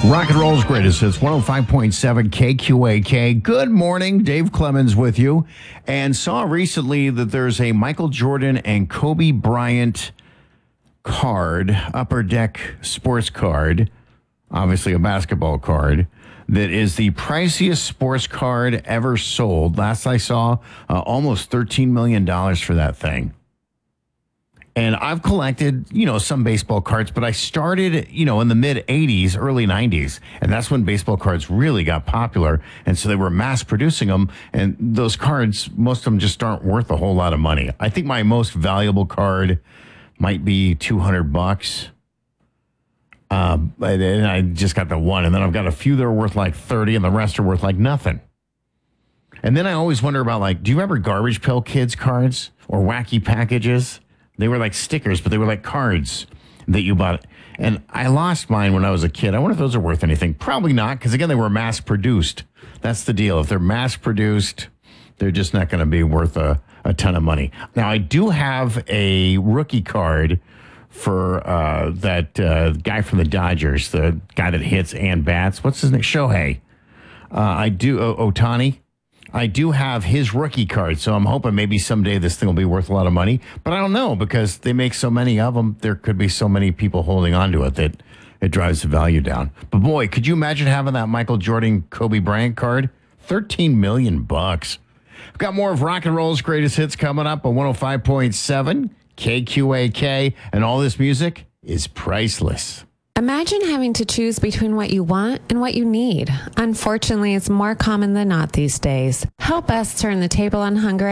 Rock and roll's greatest hits, 105.7 KQAK. Good morning, Dave Clemens with you. And saw recently that there's a Michael Jordan and Kobe Bryant card, upper deck sports card, obviously a basketball card, that is the priciest sports card ever sold. Last I saw, almost $13 million for that thing. And I've collected, some baseball cards, but I started, in the mid 80s, early 90s. And that's when baseball cards really got popular. And so they were mass producing them. And those cards, most of them just aren't worth a whole lot of money. I think my most valuable card might be $200. And I just got the one. And then I've got a few that are worth like 30 and the rest are worth like nothing. And then I always wonder about do you remember Garbage Pail Kids cards or Wacky Packages? They were like stickers, but they were like cards that you bought. And I lost mine when I was a kid. I wonder if those are worth anything. Probably not, because again, they were mass produced. That's the deal. If they're mass produced, they're just not going to be worth a ton of money. Now, I do have a rookie card for that guy from the Dodgers, the guy that hits and bats. What's his name? Shohei. I do, Ohtani. I do have his rookie card, so I'm hoping maybe someday this thing will be worth a lot of money. But I don't know, because they make so many of them. There could be so many people holding on to it that it drives the value down. But boy, could you imagine having that Michael Jordan, Kobe Bryant card? $13 million. We've got more of rock and roll's greatest hits coming up on 105.7 KQAK, and all this music is priceless. Imagine having to choose between what you want and what you need. Unfortunately, it's more common than not these days. Help us turn the table on hunger